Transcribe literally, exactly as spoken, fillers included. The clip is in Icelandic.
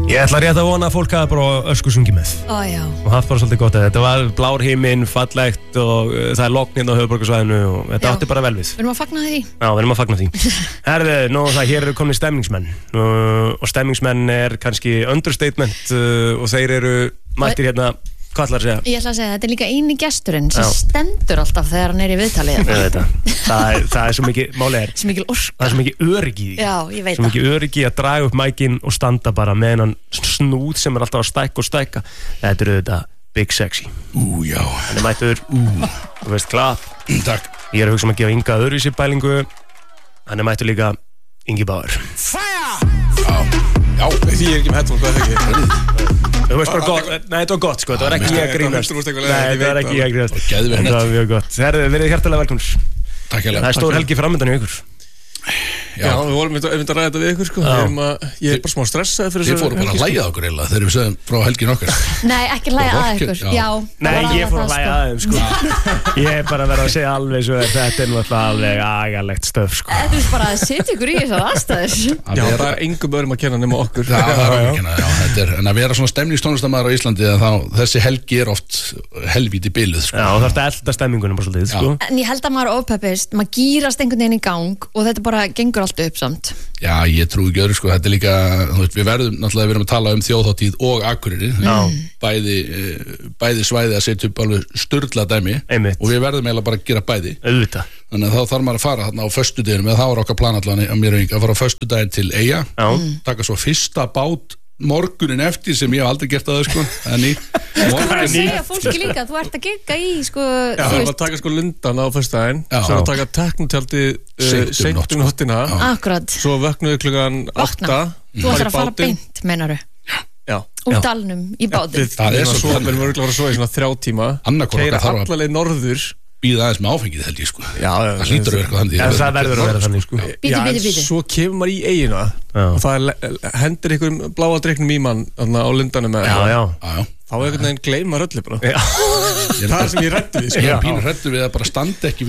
Ég ætla rétt að vona að fólk hafa bara ösku sungið með Ó, já. og haft bara svolítið gott að þetta var blár himinn, fallegt og uh, það er lognin á höfuðborgarsvæðinu og þetta Já. átti bara vel við. Við erum að fagna því. Já, við erum að fagna því. Herðu, nú það, hér eru komni stemningsmenn uh, og stemningsmenn er kannski understatement uh, og þeir eru mættir hérna, hvað ætlar að segja? Ég ætla að segja, þetta er líka eini gesturinn sem Já. stendur alltaf þegar hann er í viðtalið. Ég veit það. Það er, það er svo mikið, málið er, Svo mikil orka. það er svo mikið öryggi í því. Já, ég veit Svo það. mikið öryggi að draga upp mækinn og standa bara með hennan snúð sem er alltaf að stækka og stækka. Þetta eru þetta Big Sexy. Ú, já. Hann er mættur, þú veist, klap. Takk. Ég er að hugsa um að gefa Inga öðruvísi pælingu. Hann er mættur líka Ingi Bauer. Já, Því ég er ekki með headphone, hvað er það ekki? Þú veist bara gott, nei þetta var gott sko, þetta var ekki ég að grínast. Nei, þetta var ekki ég að grínast. Geðveikt. Þetta var mjög gott. Herðu, verið hjartalega velkomnir. Takk hérlega. Það er stór helgi framöndan í ykkur. Já, við vorum einmitt að ræða þetta við ykkur sko. Við erum að, ég er bara smá stressaði fyrir Þið þessu fóru bara að hlæja okkur eiginlega þegar við sögum frá helgin okkar. Nei, ekki hlæja að vorkennt, ykkur. já. Já. Nei, það var ég fór að það, hlæja að þeim sko. Ég er bara að vera að segja alveg svo að þetta er náttúrulega alveg agalegt stöf sko. Þetta er bara að setja ykkur í þessar aðstæður. Já, það er engum öðrum að kenna nema okkur. Já, það er ákveðna, já, þetta er, en að vera svona stemningstónlistamæður á Íslandi, þá þessi helgi er oft helvíti biluð, sko. Já, og það er að elda stemmingunum bara svolítið sko. En ég held að maður ofpeppist, maður gýrast einhvern veginn í gang og þetta bara gengur allt upp samt. Já, ég trúi ekki öðru, sko, þetta er líka, þú veist, við verðum náttúrulega, við erum að tala um þjóðhátíð og Akureyri, bæði, eh, bæði svæði að setja upp alveg sturla dæmi. Einmitt. Og við verðum eiginlega bara að gera bæði. Auðvitað. Þannig að þá þarf maður að fara þarna á föstudeginum, eða það var okkar plan allan að mér og Inga, að fara á föstudaginn til Eyja, taka svo fyrsta bát morgunin eftir sem ég hef aldrei gert að þau sko, en í Þú voru að segja fólki líka, þú ert að gigga í sko, Já, það var að taka sko lundan á föstudaginn, Já. svo að taka teknotjaldi Seint um seint nótt, um nóttina, Akkurat. svo vöknuðu klukkan Vakna. átta, Þú ætlar að fara beint, meinaru. Já. Úr dalnum, í bátinn. Við Það er erum að svo sofa, þannig. við erum örugglega að fara að sofa í svona þrjá tíma, Annarkvort keyra okkar þarf að- alla leið norður. býða aðeins með áfengið held ég sko. Já, já, Það hlýtur að vera eitthvað þannig. En það verður að vera þannig sko. Bíti, Já, en bíti, bíti. svo kemur maður í eigina Já. og það er, le- hendir ykkur bláa dreiknum í mann þarna á lundanum með Já, já. Já, já. þá er einhvern veginn gleymar öllu bara. Já. Það er sem ég ræddi við sko. Ég er pínur hræddur við að bara standa ekki